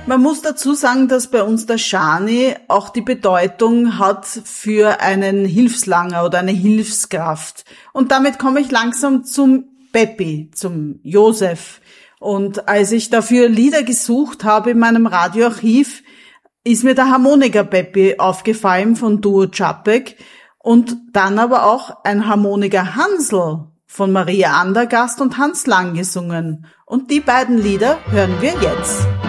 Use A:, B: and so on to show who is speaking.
A: Man muss dazu sagen, dass bei uns der Schani auch die Bedeutung hat für einen Hilfslanger oder eine Hilfskraft. Und damit komme ich langsam zum Peppi, zum Josef. Und als ich dafür Lieder gesucht habe in meinem Radioarchiv, ist mir der Harmonika Peppi aufgefallen von Duo Čapek und dann aber auch ein Harmonika Hansl von Maria Andergast und Hans Lang gesungen. Und die beiden Lieder hören wir jetzt.